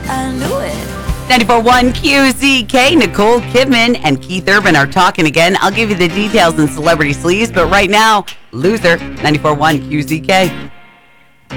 I knew it. 94.1 QZK, Nicole Kidman and Keith Urban are talking again. I'll give you the details in Celebrity Sleaze, but right now, Loser, 94.1 QZK.